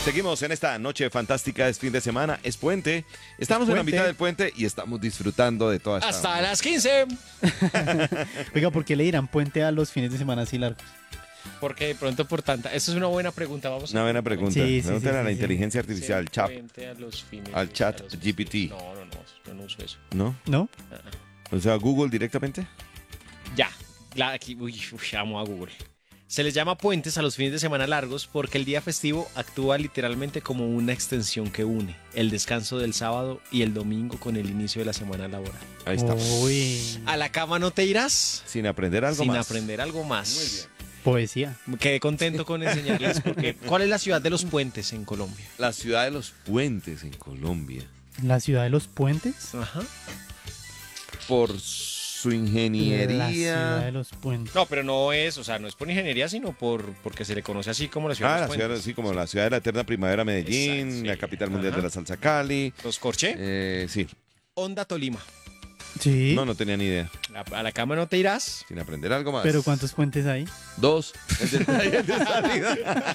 Seguimos en esta noche fantástica, es fin de semana, es puente. Estamos en la mitad del puente y estamos disfrutando de toda esta... Hasta las 15. Oiga, ¿por qué le dirán puente a los fines de semana así largos? Porque de pronto por tanta... Esa es una buena pregunta. Vamos Una buena pregunta. Sí, Pregúntale a la sí. inteligencia artificial, chat, al chat No, GPT. yo no uso eso. ¿No? ¿No? O sea, Google directamente. Ya. Aquí, amo a Google. Se les llama puentes a los fines de semana largos porque el día festivo actúa literalmente como una extensión que une el descanso del sábado y el domingo con el inicio de la semana laboral. Ahí está. Uy, ¿A la cama no te irás? Sin aprender algo Sin más. aprender algo más. Muy bien. poesía. Quedé contento con enseñarles porque ¿cuál es la ciudad de los puentes en Colombia? La ciudad de los puentes en Colombia. ¿La ciudad de los puentes? Ajá. Por su La ciudad ingeniería. de los puentes. No, pero no es, o sea, no es por ingeniería, sino porque se le conoce así como la ciudad de Ah, los la ciudad, puentes. así como la ciudad de la eterna primavera Medellín, Exacto, sí. la capital mundial Ajá. de la salsa Cali. Los Corché, Sí. Honda Tolima. Sí. No tenía ni idea. A la cama no te irás. Sin aprender algo más. Pero ¿cuántos puentes hay? 2. El de entrada y el de salida.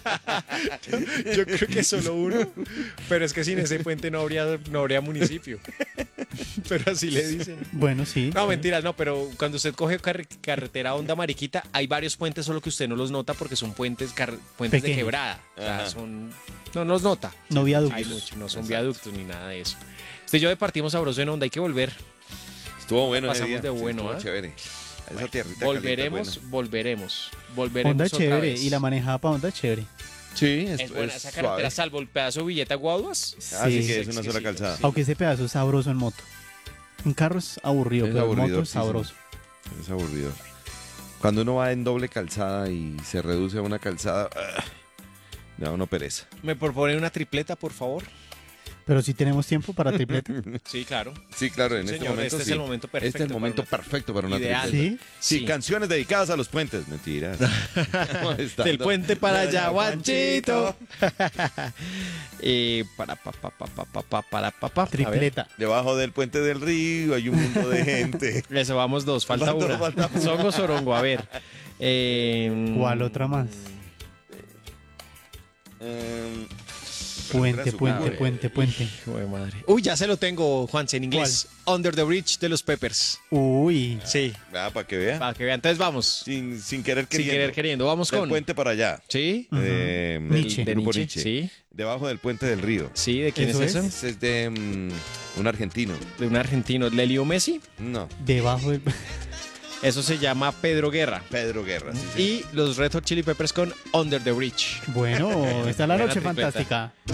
Yo creo que solo uno. Pero es que sin ese puente no habría municipio. Pero así le dicen. Bueno, sí. No, mentiras, no, pero cuando usted coge carretera Honda Mariquita, hay varios puentes, solo que usted no los nota porque son puentes de Pequeños. quebrada. O sea, Ajá. no los nota. No viaductos. Hay muchos, no son Exacto. viaductos ni nada de eso. Usted y yo departimos sabroso en Honda, hay que volver. Estuvo bueno ese Pasamos día. de bueno, estuvo ¿ah? chévere. Esa tierrita Volveremos, caliente, volveremos Honda otra chévere. vez. Y la manejada para Honda chévere. buena. Sí, Es buena esa carretera, salvo el pedazo de Villeta Guaduas. Así Sí. que es una sola exquisito, calzada. sí. Aunque ese pedazo es sabroso en moto. Un carro es aburrido, Es pero en moto es aburridorcísimo. sabroso. Es aburrido. Cuando uno va en doble calzada y se reduce a una calzada, da uno pereza. ¿Me propone una tripleta, por favor? Pero si tenemos tiempo para tripleta. Sí, claro. Sí, claro, en Sí, este señor, momento este sí. es el momento perfecto. Este es el momento para una- perfecto para una Ideal. tripleta. ¿Sí? Sí, canciones dedicadas a los puentes. Mentiras. Molestando. Del puente para allá, guanchito. Para. Tripleta. Debajo del puente del río hay un mundo de gente. Eso vamos dos, falta Falta- una. falta una. Songo Sorongo, a ver. ¿Cuál otra más? Puente, puente. Hijo de madre. Uy, ya se lo tengo, Juanse, en inglés. Under the Bridge de los Peppers. Uy. Sí, Ah, para que vean. para que vean. Entonces vamos. Sin querer Sin queriendo. querer queriendo. Vamos Del con. puente para allá. Sí. Del Nietzsche. De grupo Nietzsche. Nietzsche. Sí. Debajo del puente del río. Sí, ¿de quién ¿Eso es eso? Ese es de un argentino. De un argentino. ¿Lelio Messi? No, Debajo del... Eso se llama Pedro Guerra. Pedro Guerra. Sí, sí. Y los Red Hot Chili Peppers con Under the Bridge. Bueno, está la Buena noche tripleta. fantástica.